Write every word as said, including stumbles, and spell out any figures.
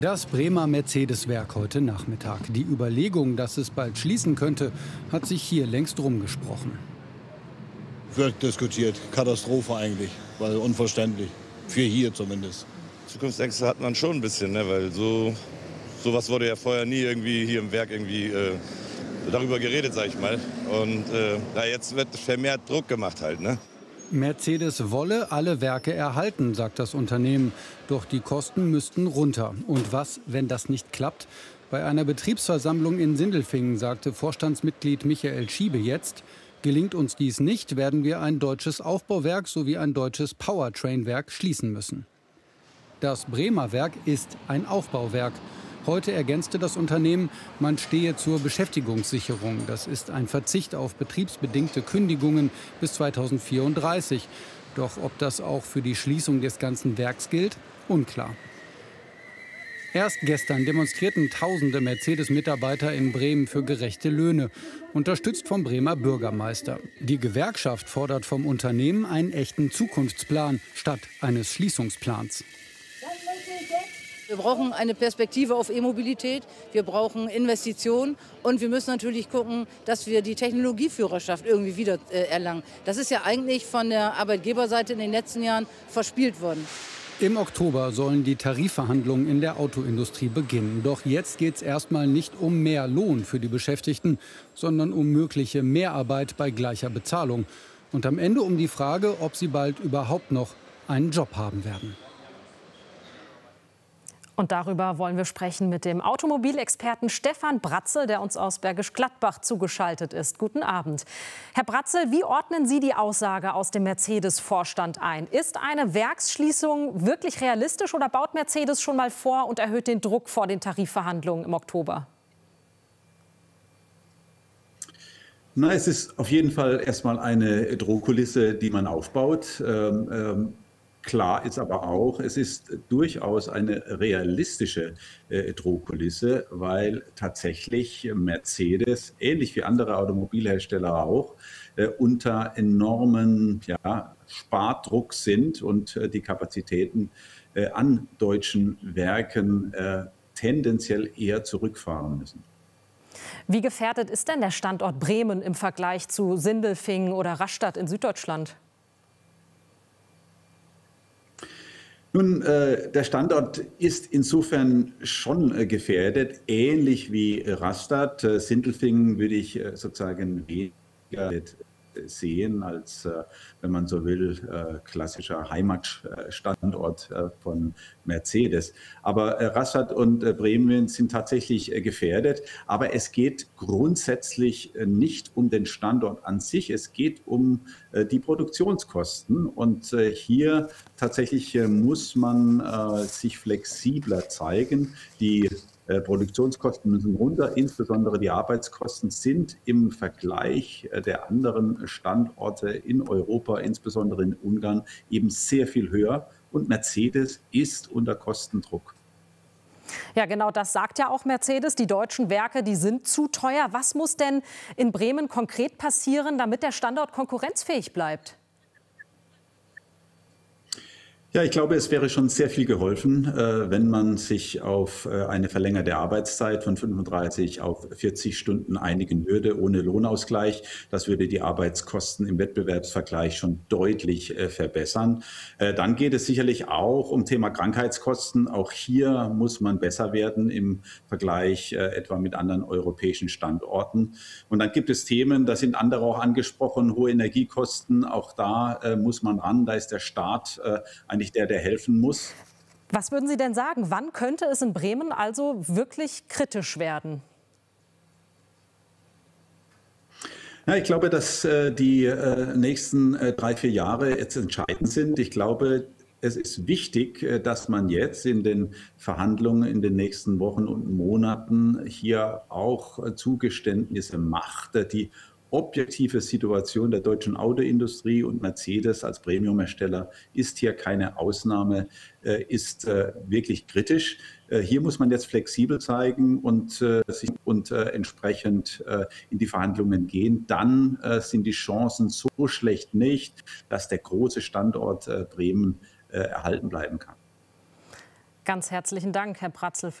Das Bremer Mercedes-Werk heute Nachmittag. Die Überlegung, dass es bald schließen könnte, hat sich hier längst rumgesprochen. Wird diskutiert. Katastrophe eigentlich, weil unverständlich. Für hier zumindest. Zukunftsängste hat man schon ein bisschen, ne? Weil so sowas wurde ja vorher nie irgendwie hier im Werk irgendwie äh, darüber geredet, sag ich mal. Und äh, ja, jetzt wird vermehrt Druck gemacht halt, ne? Mercedes wolle alle Werke erhalten, sagt das Unternehmen. Doch die Kosten müssten runter. Und was, wenn das nicht klappt? Bei einer Betriebsversammlung in Sindelfingen sagte Vorstandsmitglied Michael Schiebe jetzt: Gelingt uns dies nicht, werden wir ein deutsches Aufbauwerk sowie ein deutsches Powertrain-Werk schließen müssen. Das Bremer Werk ist ein Aufbauwerk. Heute ergänzte das Unternehmen, man stehe zur Beschäftigungssicherung. Das ist ein Verzicht auf betriebsbedingte Kündigungen bis zweitausendvierunddreißig. Doch ob das auch für die Schließung des ganzen Werks gilt, unklar. Erst gestern demonstrierten tausende Mercedes-Mitarbeiter in Bremen für gerechte Löhne, unterstützt vom Bremer Bürgermeister. Die Gewerkschaft fordert vom Unternehmen einen echten Zukunftsplan statt eines Schließungsplans. Wir brauchen eine Perspektive auf E-Mobilität, wir brauchen Investitionen und wir müssen natürlich gucken, dass wir die Technologieführerschaft irgendwie wieder äh, erlangen. Das ist ja eigentlich von der Arbeitgeberseite in den letzten Jahren verspielt worden. Im Oktober sollen die Tarifverhandlungen in der Autoindustrie beginnen. Doch jetzt geht es erstmal nicht um mehr Lohn für die Beschäftigten, sondern um mögliche Mehrarbeit bei gleicher Bezahlung. Und am Ende um die Frage, ob sie bald überhaupt noch einen Job haben werden. Und darüber wollen wir sprechen mit dem Automobilexperten Stefan Bratzel, der uns aus Bergisch Gladbach zugeschaltet ist. Guten Abend. Herr Bratzel, wie ordnen Sie die Aussage aus dem Mercedes-Vorstand ein? Ist eine Werksschließung wirklich realistisch oder baut Mercedes schon mal vor und erhöht den Druck vor den Tarifverhandlungen im Oktober? Na, es ist auf jeden Fall erstmal eine Drohkulisse, die man aufbaut. Ähm, ähm Klar ist aber auch, es ist durchaus eine realistische äh, Drohkulisse, weil tatsächlich Mercedes, ähnlich wie andere Automobilhersteller auch, äh, unter enormen ja, Spardruck sind und äh, die Kapazitäten äh, an deutschen Werken äh, tendenziell eher zurückfahren müssen. Wie gefährdet ist denn der Standort Bremen im Vergleich zu Sindelfingen oder Rastatt in Süddeutschland? Nun, äh, der Standort ist insofern schon äh, gefährdet, ähnlich wie Rastatt. Äh, Sindelfingen würde ich äh, sozusagen weniger sehen als, äh, wenn man so will, äh, klassischer Heimatstandort äh, von Mercedes. Aber äh, Rastatt und äh, Bremen sind tatsächlich äh, gefährdet. Aber es geht grundsätzlich äh, nicht um den Standort an sich. Es geht um äh, die Produktionskosten. Und äh, hier tatsächlich äh, muss man äh, sich flexibler zeigen. Die Äh, Produktionskosten müssen runter, insbesondere die Arbeitskosten sind im Vergleich äh, der anderen Standorte in Europa, insbesondere in Ungarn, eben sehr viel höher. Und Mercedes ist unter Kostendruck. Ja, genau das sagt ja auch Mercedes. Die deutschen Werke, die sind zu teuer. Was muss denn in Bremen konkret passieren, damit der Standort konkurrenzfähig bleibt? Ja, ich glaube, es wäre schon sehr viel geholfen, äh, wenn man sich auf äh, eine verlängerte Arbeitszeit von fünfunddreißig auf vierzig Stunden einigen würde, ohne Lohnausgleich. Das würde die Arbeitskosten im Wettbewerbsvergleich schon deutlich äh, verbessern. Äh, dann geht es sicherlich auch um Thema Krankheitskosten. Auch hier muss man besser werden im Vergleich äh, etwa mit anderen europäischen Standorten. Und dann gibt es Themen, da sind andere auch angesprochen, hohe Energiekosten. Auch da äh, muss man ran. Da ist der Staat äh, ein der, der helfen muss. Was würden Sie denn sagen? Wann könnte es in Bremen also wirklich kritisch werden? Ja, ich glaube, dass äh, die äh, nächsten äh, drei, vier Jahre jetzt entscheidend sind. Ich glaube, es ist wichtig, äh, dass man jetzt in den Verhandlungen in den nächsten Wochen und Monaten hier auch äh, Zugeständnisse macht, äh, die objektive Situation der deutschen Autoindustrie und Mercedes als Premiumhersteller ist hier keine Ausnahme, äh, ist äh, wirklich kritisch. Äh, hier muss man jetzt flexibel zeigen und, äh, sich, und äh, entsprechend äh, in die Verhandlungen gehen. Dann äh, sind die Chancen so schlecht nicht, dass der große Standort äh, Bremen äh, erhalten bleiben kann. Ganz herzlichen Dank, Herr Bratzel.